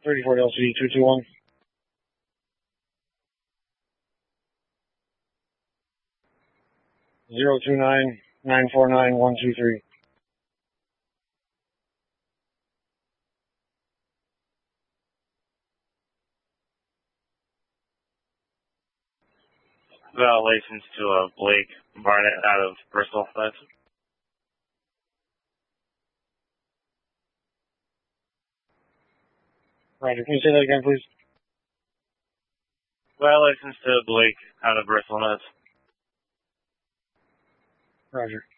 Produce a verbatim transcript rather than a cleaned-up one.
thirty-four L C D two two one. Zero two nine nine four nine one two three. Got a license to uh, Blake Barnett out of Bristol. That's Roger. Can you say that again, please? got a license to Blake out of Bristol. That's Roger.